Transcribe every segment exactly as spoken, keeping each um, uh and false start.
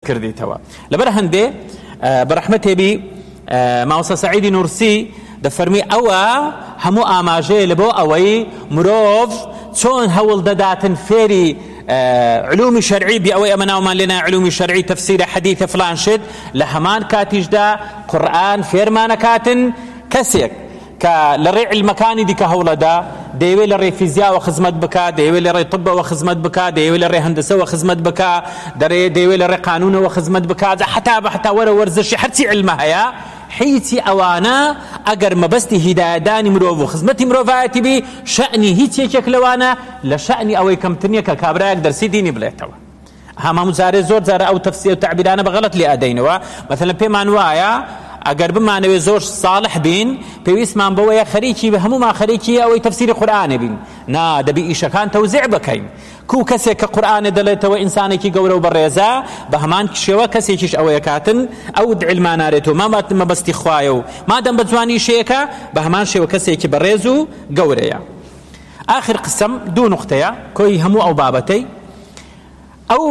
کردیتەوە. لەبەر هەندێ بەڕەحمەتێ بی ماوەسە سەعیدی نورسی دەفەرمی ئەوە هەموو ئاماژەیە لە بۆ ئەوەی مرۆڤ چۆن هەوڵ دەداتن فێری علومی شەرعی بی ئەوەی ئەمە ناومان لێنا علومی شەرعی تەفسیرە حەدیثە فلان شت لە هەمان کاتیشدا قورئان فێرمانەکاتن کەسێک کە لە ڕێی علمەکانی دیکە هەوڵەدا دەیەوێت لە ڕێی فیزیاوە خزمەت بکات، دەیەوێت لە ڕێی طبەوە خزمەت بکات، دەیەوێت لە ڕێی هەندسەوە خزمەت بکات، دەیەوێت لە ڕێی قانونەوە خزمەت بکات، حتا بە حتا وەرە وەرزشی هەرچی علمە هەیە هیچی ئەوانە ئەگەر مەبەستی هیدایەتدانی مرۆڤ و خزمەتی مرۆڤایەتی بی شەئنی هیچ یەکێک لەوانە لە شەئنی ئەوەی کەمترنیە کە کابرایەک دەرسی دینی بڵێتەوە. هەموو جارێ زۆر جارە ئەو تەفسیر و تعبیرانە بەغەڵەت لێ ئەدەینەوە. مەثەڵەن پێمان وایە ئەگەر بمانەوێت زۆر صالح بین پێویستمان بەوەیە خەریکی بە هەمومان خەریکی ئەوەی تەفسیری قورئانە بین. نا دەبی ئیشەکان تەوزیع بکەین. کو کەسێک کە قورئانە دەڵێتەوە ئینسانێکی گەورە و بەڕێزە بە هەمان شێوە کەسێکیش ئەوەیە کاتن ئەو علمانارێتەوە مامات مەبەستی خوایە و مادەم بە جوانی شەیەکە بە هەمان شێوە کەسێکی بەڕێز و گەورەیە. آخر قسم دوو نقطەیە کۆی هەموو ئەو بابەتەی ئەو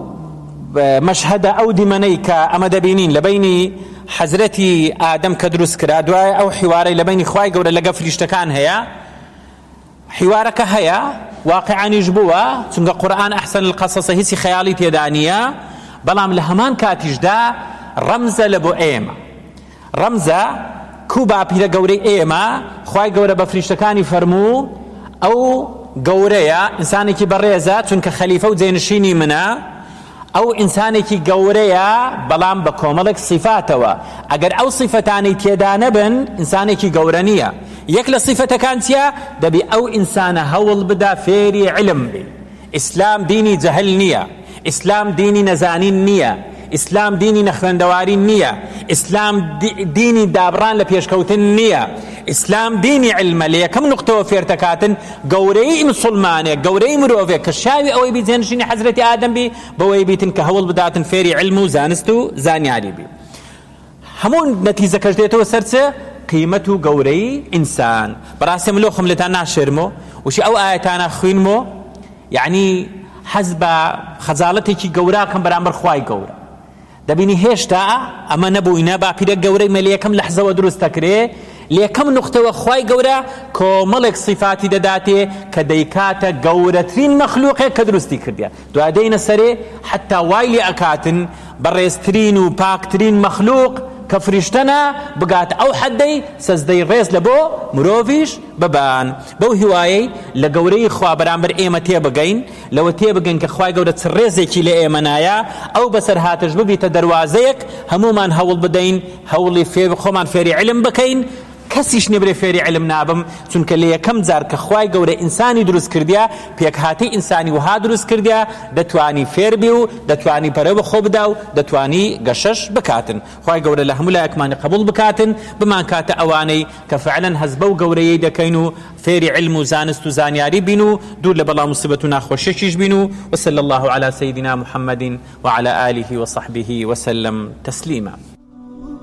مەشهەدە ئەو دیمەنەی کە ئەمە دەبینین لە بینی حەزرەتی ئادەم کە دروست کرا دوای ئەو حیوارەی لە بینی خوای گەورە لەگە فریشتەکان هەیە حیوارەکە هەیە واقعانیش بووە چونکە قورئان ئەحسن القەسەسە هیچی خەیاڵی تێدا نییە بەڵام لە هەمان کاتیشدا ڕەمزە لە بۆ ئێمە ڕەمزە کو باپیرە گەورەی ئێمە خوای گەورە بە فریشتەکانی فەرموو ئەو گەورەیە ئینسانێکی بەڕێزە چونکە خەلیفە و جێنشینی منە ئەو ئینسانێکی گەورەیە بەڵام بە کۆمەڵێک صیفاتەوە ئەگەر ئەو صیفەتانەی تێدا نەبن ئینسانێکی گەورە نییە. یەک لە صیفەتەکان چییە؟ دەبی ئەو ئینسانە هەوڵ بدا فێری علم بێ. ئیسلام دینی جەهل نییە، ئیسلام دینی نەزانین نییە، ئیسلام دینی نەخوێندەواری نییە، ئیسلام دینی دابڕان لە پێشکەوتن نییە، ئیسلام دینی علمە. لە یەکەم نقطەوە فێرتەکاتن گەورەی مسلمانێک گەورەی مرۆڤێک کە شاوی ئەوەی بی جێنشینی حەزرەتی ئادەم بی بەوەی بیتن کە هەوڵ بداتن فێری علم و زانست و زانیاری بی. هەموو نەتیجەکەش دێتەوە سەر چ؟ قیمەت و گەورەی ئینسان. بەڕاستی ملۆ خەملتان ناشێرمەوە وشی ئەو ئاەتانە خوێنمەوە یعنی حەز بە خەجاڵەتێکی گەوراکەم بەرامبەر خوای گەورە. دەبینی هێشتا ئەمە نەبووینە باپیرە گەورەی مە لە یەکەم لەحزەوە دروست دەکرێ لە یەکەم نقطەوە خوای گەورە کۆمەڵێک صیفاتی دەداتێ کە دەیکاتە گەورەترین مەخلوقێک کە دروستی کردیە. دوای دەینە سەرێ حتا وای لێ ئەکاتن بەڕێزترین و پاکترین مەخلوق کە فریشتەنە بگات ئەو حەدەی سەزدەی ڕێز لە بۆ مرۆڤیش ببان. بەو هیوایەی لە گەورەی خوا بەرامبەر ئێمە تێبگەین لەوە تێبگەین کە خوای گەورە چ ڕێزێکی لە ئێمە نایە ئەو بەسەر هاتش ببیتە دەروازەیەک هەمومان هەوڵ بدەین هەوڵی فێر خۆمان فێری علم بکەین. کەسیش نێبرێ فێری علم نابم چونکە لە یەکەم جار کە خوای گەورە ئینسانی دروست کردیا پێکهاتی ئینسانی وها دروست کردیا دەتوانی فێر بی و دەتوانی پەرە بەخۆ بدا و دەتوانی گەشەش بکاتن. خوای گەورە لە هەموو لایەکمانی قبول بکاتن بمان کاتە ئەوانەی کە فعلا هەز بەو گەورەیەی دەکەین و فێری علم و زانست و زانیاری بین و دوور لە بەڵام موسیبەت و ناخۆشیێکیش بین و وصلی الله على سيدنا محمد وعلى آله وصحبه وسلم تسليما.